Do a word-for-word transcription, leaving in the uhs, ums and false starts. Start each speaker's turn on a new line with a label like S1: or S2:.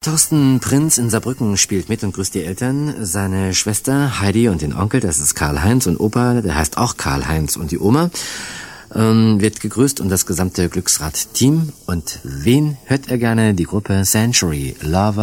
S1: Thorsten Prinz in Saarbrücken spielt mit und grüßt die Eltern. Seine Schwester Heidi und den Onkel, das ist Karl-Heinz, und Opa, der heißt auch Karl-Heinz, und die Oma ähm, wird gegrüßt und das gesamte Glücksrad-Team. Und wen hört er gerne? Die Gruppe Century Lover.